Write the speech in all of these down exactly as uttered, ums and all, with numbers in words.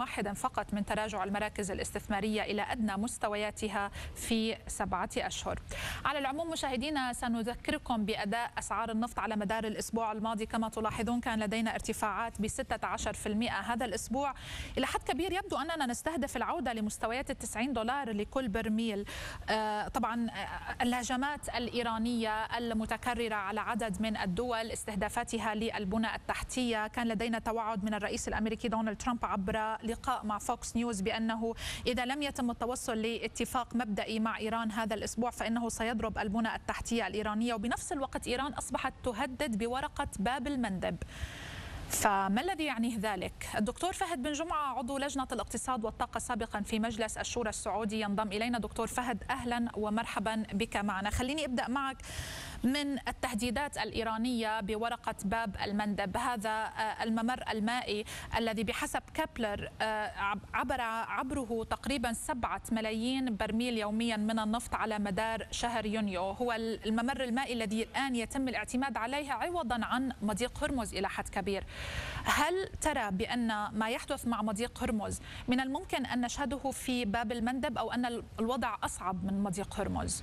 واحد فقط من تراجع المراكز الاستثمارية إلى أدنى مستوياتها في سبعة أشهر. على العموم مشاهدينا، سنذكركم بأداء أسعار النفط على مدار الأسبوع الماضي. كما تلاحظون كان لدينا ارتفاعات ب ستة عشر بالمئة هذا الأسبوع. إلى حد كبير يبدو أننا نستهدف العودة لمستويات التسعين دولار لكل برميل. آه طبعا الهجمات الإيرانية المتكررة على عدد من الدول، استهدافاتها للبنى التحتية. كان لدينا توعد من الرئيس الأمريكي دونالد ترامب عبر لقاء مع فوكس نيوز بأنه إذا لم يتم التوصل لاتفاق مبدئي مع إيران هذا الأسبوع فإنه سيضرب البنى التحتية الإيرانية. وبنفس الوقت إيران أصبحت تهدد بورقة باب المندب. فما الذي يعنيه ذلك؟ الدكتور فهد بن جمعة عضو لجنة الاقتصاد والطاقة سابقا في مجلس الشورى السعودي ينضم إلينا. دكتور فهد، أهلا ومرحبا بك معنا. خليني أبدأ معك من التهديدات الإيرانية بورقة باب المندب، هذا الممر المائي الذي بحسب كابلر عبر عبره تقريبا سبعة ملايين برميل يوميا من النفط على مدار شهر يونيو. هو الممر المائي الذي الآن يتم الاعتماد عليه عوضا عن مضيق هرمز إلى حد كبير. هل ترى بأن ما يحدث مع مضيق هرمز من الممكن أن نشهده في باب المندب، أو أن الوضع أصعب من مضيق هرمز؟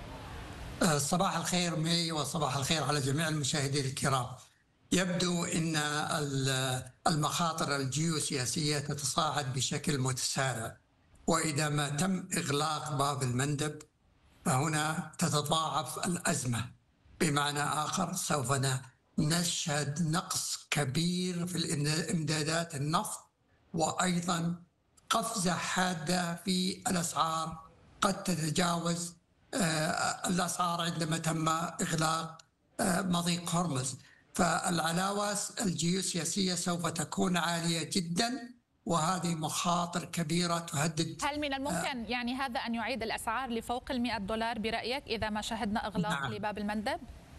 صباح الخير مي، وصباح الخير على جميع المشاهدين الكرام. يبدو أن المخاطر الجيوسياسية تتصاعد بشكل متسارع، وإذا ما تم إغلاق باب المندب فهنا تتضاعف الأزمة. بمعنى آخر سوف نشهد نقص كبير في الإمدادات النفط، وأيضا قفزة حادة في الأسعار قد تتجاوز الأسعار عندما تم إغلاق مضيق هرمز. فالعلاوة الجيوسياسية سوف تكون عالية جدا، وهذه مخاطر كبيرة تهدد. هل من الممكن يعني هذا أن يعيد الأسعار لفوق المئة دولار برأيك إذا ما شهدنا إغلاق نعم. لباب المندب؟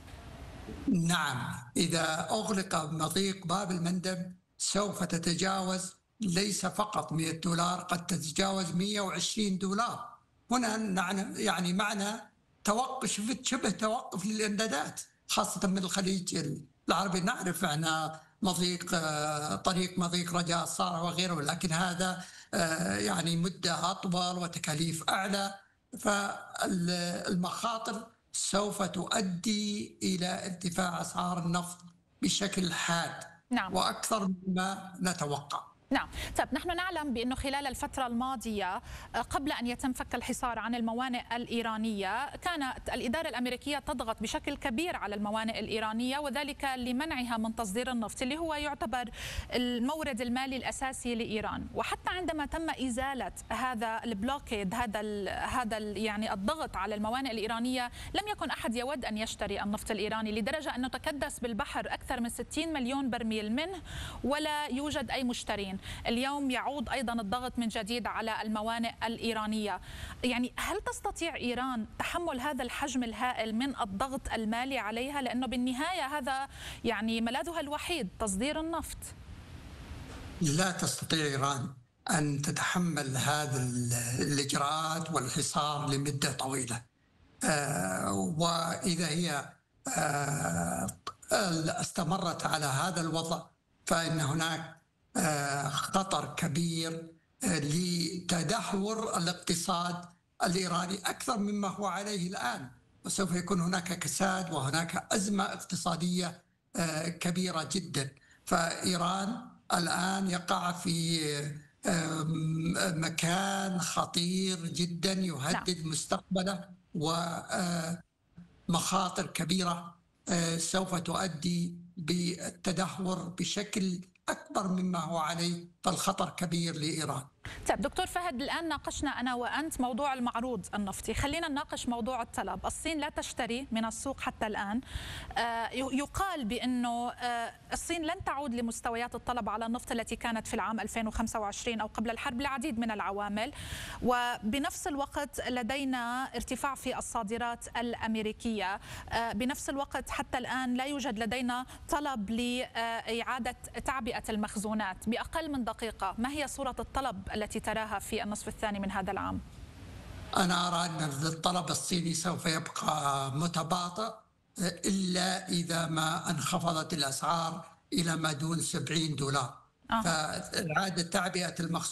نعم، إذا أغلق مضيق باب المندب سوف تتجاوز ليس فقط مئة دولار، قد تتجاوز مئة وعشرين دولار. هنا يعني معنى توقف، شبه توقف للإمدادات، خاصة من الخليج العربي. نعرف أن مضيق طريق مضيق رجاء الصالح وغيره، لكن هذا يعني مدة أطول وتكاليف أعلى. فالمخاطر سوف تؤدي إلى ارتفاع أسعار النفط بشكل حاد نعم. وأكثر مما نتوقع. نعم. طيب، نحن نعلم بأنه خلال الفترة الماضية قبل أن يتم فك الحصار عن الموانئ الإيرانية كانت الإدارة الأمريكية تضغط بشكل كبير على الموانئ الإيرانية، وذلك لمنعها من تصدير النفط اللي هو يعتبر المورد المالي الأساسي لإيران. وحتى عندما تم إزالة هذا البلوكيد، هذا ال هذا ال يعني الضغط على الموانئ الإيرانية، لم يكن أحد يود أن يشتري النفط الإيراني، لدرجة أنه تكدس بالبحر أكثر من ستين مليون برميل منه ولا يوجد أي مشترين. اليوم يعود أيضا الضغط من جديد على الموانئ الإيرانية. يعني هل تستطيع إيران تحمل هذا الحجم الهائل من الضغط المالي عليها؟ لأنه بالنهاية هذا يعني ملاذها الوحيد، تصدير النفط. لا تستطيع إيران أن تتحمل هذا الإجراءات والحصار لمدة طويلة. آه وإذا هي آه استمرت على هذا الوضع فإن هناك خطر كبير لتدهور الاقتصاد الإيراني أكثر مما هو عليه الآن، وسوف يكون هناك كساد وهناك أزمة اقتصادية كبيرة جدا. فإيران الآن يقع في مكان خطير جدا يهدد مستقبله، ومخاطر كبيرة سوف تؤدي بالتدهور بشكل أكبر مما هو عليه. فالخطر كبير لإيران. طيب دكتور فهد، الآن ناقشنا أنا وأنت موضوع المعروض النفطي، خلينا نناقش موضوع الطلب. الصين لا تشتري من السوق حتى الآن. آه يقال بأنه آه الصين لن تعود لمستويات الطلب على النفط التي كانت في العام ألفين وخمسة وعشرين أو قبل الحرب لعديد من العوامل، وبنفس الوقت لدينا ارتفاع في الصادرات الأمريكية. آه بنفس الوقت حتى الآن لا يوجد لدينا طلب لإعادة تعبئة المخزونات. بأقل من دقيقة، ما هي صورة الطلب التي تراها في النصف الثاني من هذا العام؟ أنا أرى أن الطلب الصيني سوف يبقى متباطئ إلا إذا ما انخفضت الأسعار إلى ما دون سبعين دولار. آه. فإعادة تعبئة المخزونات